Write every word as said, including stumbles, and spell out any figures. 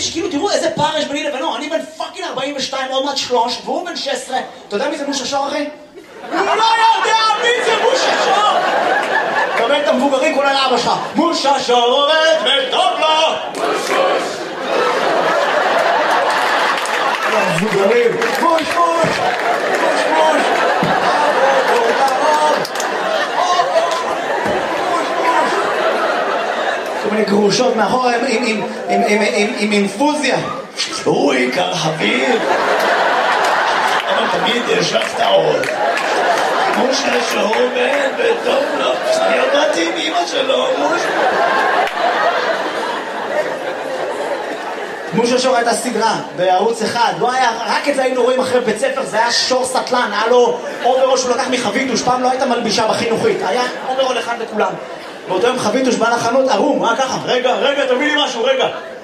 מרגיש כאילו, תראו איזה פער יש ביני לבינו, אני בן פאקינג ארבעים ושתיים, עוד מעט שלוש, והוא בן שש עשרה. אתה יודע מי זה מושה שור, אחי? הוא לא יודע מי זה מושה שור! קבל את המבוגרים כולה לאבא שלך. מושה שור עובד וטוב לו! מושוש! המבוגרים, מוש מוש! מוש מוש! תעבוד, תעבוד! מוש מוש! כל מיני גרושות מאחורה עם אינפוזיה. הוא עיקר חביב. אבל תמיד יש לך טעות. מושה שור עובד וטוב לו. אני עבדתי עם אמא שלו, מושה. מושה שור הייתה סדרה בערוץ אחד, לא היה, רק את זה היינו רואים אחרי בית ספר, זה היה שור סטלן, היה לו אוברול שהוא לקח מחביתוש, פעם לא הייתה מלבישה בחינוכית, היה אוברול אחד לכולם. באותו יום חביתוש בא לחנות ערום, מה ככה? רגע, רגע, תביא לי משהו, רגע.